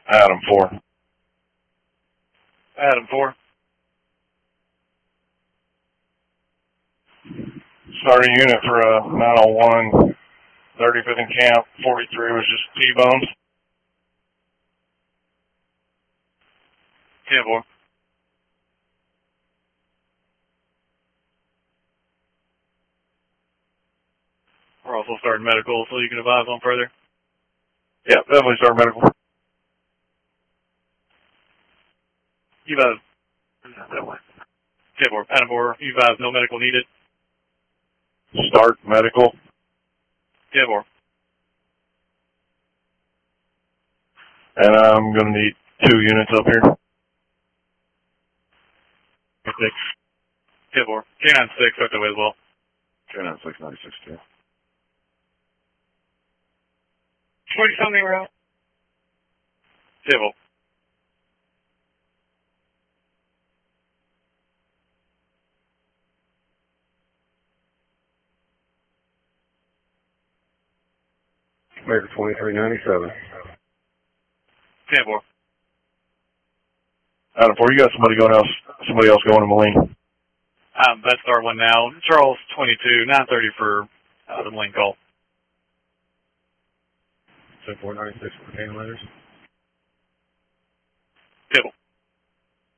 Adam 4. Adam 4. Starting unit for 901, 35th in camp, 43 was just T-bones. 10-4. We're also starting medical, so you can advise on further. Yeah, definitely start medical. You advise. 10-4. Adam 4, you advise no medical needed. Start medical. 10-4. And I'm going to need 2 units up here. 6. 10-4. K9 6, tucked away as well. K9 696, yeah. 20-something route. 10-4. American 2397. 10-4. Adam 4, you got somebody else going to Moline. That's our one now. Charles 22, 930 for the Moline call. So 496 for Cannon letters.